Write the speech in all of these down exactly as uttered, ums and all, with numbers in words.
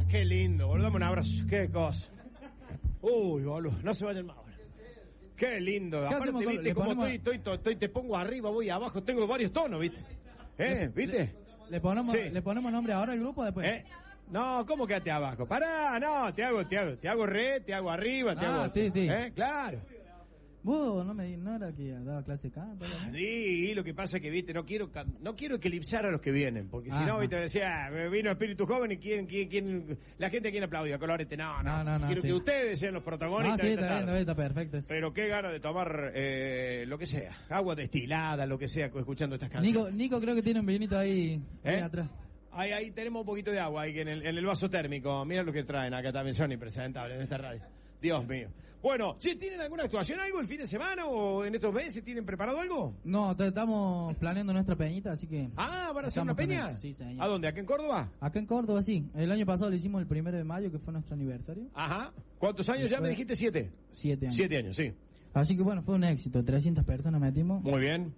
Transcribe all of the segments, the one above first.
qué lindo, boludo. Dame un abrazo. Qué cosa. Uy, boludo. No se vayan más, boludo. Qué lindo. Aparte, con, viste cómo ponemos... estoy, estoy, estoy, te pongo arriba, voy abajo. Tengo varios tonos, viste. ¿Eh? ¿Viste? Le, le, ponemos, sí. ¿Le ponemos nombre ahora al grupo después? ¿Eh? No, ¿cómo quédate abajo? Pará, no, te hago, te hago, te hago re, te hago arriba, te ah, hago... sí, sí. ¿Eh? Claro. Vos no me no era que daba clase acá. ¿no? Sí, lo que pasa es que, viste, no quiero no quiero eclipsar a los que vienen, porque si ah, no, viste, decía, vino Espíritu Joven y quién, quién, quién, la gente quiere aplaudir a Colorete. No, no, no, no, no quiero sí. que ustedes sean los protagonistas. No, sí, de está esta bien, tarde. está perfecto. Eso. Pero qué ganas de tomar eh, lo que sea, agua destilada, lo que sea, escuchando estas canciones. Nico, Nico creo que tiene un vinito ahí, ¿Eh? ahí atrás. Ahí, ahí tenemos un poquito de agua ahí en el, en el vaso térmico. Mira lo que traen acá también, son impresentables en esta radio. Dios mío. Bueno, ¿sí tienen alguna actuación, algo el fin de semana o en estos meses? ¿Tienen preparado algo? No, estamos planeando nuestra peñita, así que... Ah, ¿van a hacer una peña? Sí, señor. ¿A dónde? ¿Acá en Córdoba? Acá en Córdoba, sí. El año pasado lo hicimos el primero de mayo, que fue nuestro aniversario. Ajá. ¿Cuántos años ya me dijiste? ¿Siete? Siete años. Siete años, sí. Así que bueno, fue un éxito. trescientas personas metimos. Muy bien.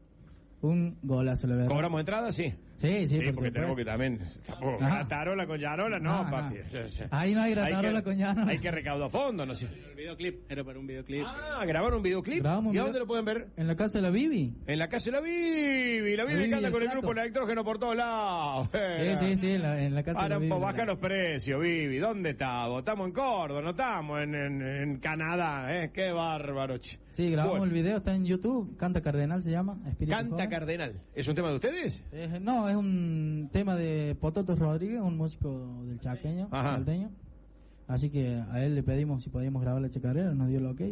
Un golazo, la verdad. ¿Cobramos entrada? Sí. Sí, sí, Sí, por porque supuesto. tenemos que también... Tampoco, gratarola con llarola, no, No, papi. no. Ahí no hay gratarola con llarola. Hay que recaudar fondos, no sé. El videoclip, era para un videoclip. Ah, ¿grabaron un videoclip? Grabamos un ¿Y a video- dónde lo pueden ver? En la casa de la Bibi. En la casa de la Bibi. La Bibi Bibi, canta con el exacto. grupo Electrógeno por todos lados. Sí, sí, sí, en la, en la casa Ahora de la Bibi. baja los precios, Bibi. ¿Dónde estamos? Estamos en Córdoba, no estamos en, en, en Canadá, ¿eh? Qué bárbaro, che. Sí, grabamos Bueno. el video, está en YouTube. Canta Cardenal se llama. Espíritu Canta Joven. Cardenal. ¿Es un tema de ustedes? Eh, no, es un tema de Pototo Rodríguez, un músico del chaqueño, Ajá. salteño. Así que a él le pedimos si podíamos grabar la chacarera, nos dio el ok.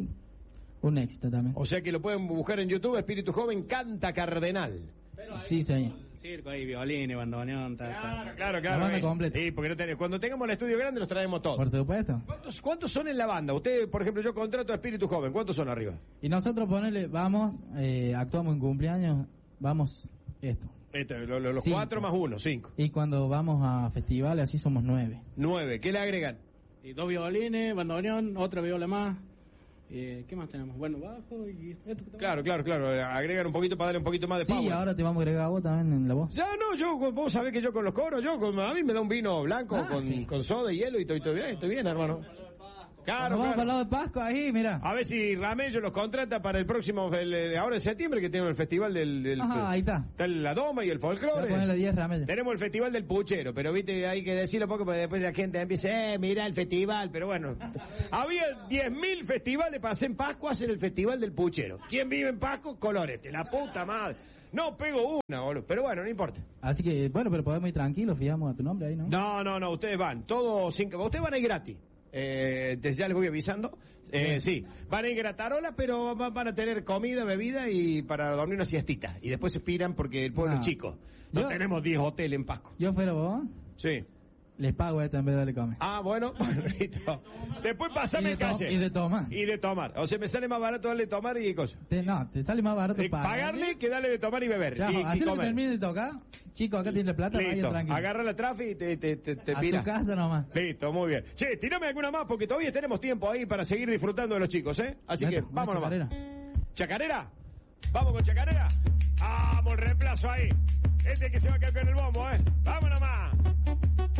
Un éxito también. O sea que lo pueden buscar en YouTube, Espíritu Joven, Canta Cardenal. Sí, señor. Circo ahí, violines, bandoneón, tal, Claro, tal. claro, La claro. banda eh. completa. Sí, porque no tenés, cuando tengamos el estudio grande los traemos todos. Por supuesto. ¿Cuántos, ¿Cuántos son en la banda? Usted, por ejemplo, yo contrato a Espíritu Joven. ¿Cuántos son arriba? Y nosotros ponerle, vamos, eh, actuamos en cumpleaños, vamos esto. Este, lo- lo- los Cinco. cuatro más uno, cinco. Y cuando vamos a festivales así somos nueve. Nueve. ¿Qué le agregan? Y dos violines, bandoneón, otra viola más. Eh, ¿Qué más tenemos? Bueno, bajo y esto que tenemos. Claro, claro, claro. Agregan un poquito para darle un poquito más de Sí, power. ahora te vamos a agregar a vos también en la voz. Ya no, yo, vos sabés que yo con los coros, yo, con- a mí me da un vino blanco Ah, con, sí. con soda y hielo y estoy, estoy bien, estoy bien, hermano. Claro, Nos vamos claro. para el lado de Pascua ahí, mira. A ver si Ramello los contrata para el próximo, el, de ahora en septiembre, que tenemos el festival del... del Ajá, ahí está. Está la doma y el Voy a folclore. ponerle diez rameles. Tenemos el festival del puchero, pero viste, hay que decirlo poco porque después la gente empieza, eh, mira el festival, pero bueno. Había diez mil festivales para hacer en Pascua, hacer el festival del puchero. ¿Quién vive en Pascua? Colorete, la puta madre. No pego una, boludo, pero bueno, no importa. Así que, bueno, pero podemos ir tranquilos, fijamos a tu nombre ahí, ¿no? No, no, no, ustedes van, todos sin... Ustedes van a ir gratis. Eh, desde ya les voy avisando. Eh, sí, van a ir gratarola, pero va- van a tener comida, bebida y para dormir una siestita. Y después se piran porque el pueblo No. es chico. No Yo- tenemos diez hoteles en Pasco. Yo fuera vos, Sí. les pago esto en vez de darle comer. Ah, bueno, listo. Después pasame Y de el to- calle. y de tomar. Y de tomar. O sea, me sale más barato darle tomar y cosas. Te, no, te sale más barato Eh, pagarle. pagarle que darle de tomar y beber. Ya, y, y así lo que comer. termine de tocar. Chico, acá tiene plata, vaya Listo. tranquilo. Agarra la trafi y te, te, te, te a pira. su casa nomás. Listo, muy bien. Che, tirame alguna más porque todavía tenemos tiempo ahí para seguir disfrutando de los chicos, ¿eh? Así que Neta, una vámonos. chacarera. ¿Chacarera? ¿Vamos con chacarera? Vamos, el reemplazo ahí. Este que se va a caer con el bombo, ¿eh? Vámonos más.